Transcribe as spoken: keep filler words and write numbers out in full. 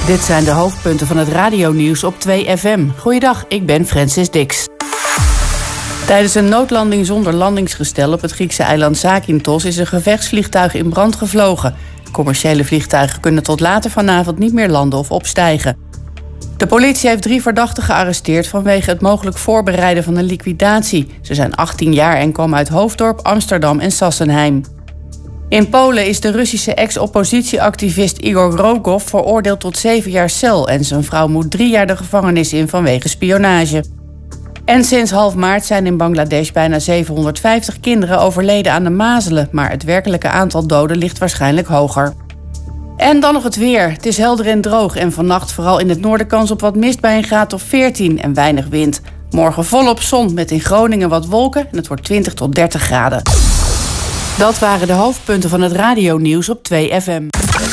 Dit zijn de hoofdpunten van het radionieuws op twee F M. Goeiedag, ik ben Francis Dix. Tijdens een noodlanding zonder landingsgestel op het Griekse eiland Zakynthos is een gevechtsvliegtuig in brand gevlogen. Commerciële vliegtuigen kunnen tot later vanavond niet meer landen of opstijgen. De politie heeft drie verdachten gearresteerd vanwege het mogelijk voorbereiden van een liquidatie. Ze zijn achttien jaar en komen uit Hoofddorp, Amsterdam en Sassenheim. In Polen is de Russische ex-oppositieactivist Igor Rogov veroordeeld tot zeven jaar cel en zijn vrouw moet drie jaar de gevangenis in vanwege spionage. En sinds half maart zijn in Bangladesh bijna zevenhonderdvijftig kinderen overleden aan de mazelen, maar het werkelijke aantal doden ligt waarschijnlijk hoger. En dan nog het weer. Het is helder en droog en vannacht vooral in het noorden kans op wat mist bij een graad of veertien en weinig wind. Morgen volop zon met in Groningen wat wolken en het wordt twintig tot dertig graden. Dat waren de hoofdpunten van het radionieuws op twee F M.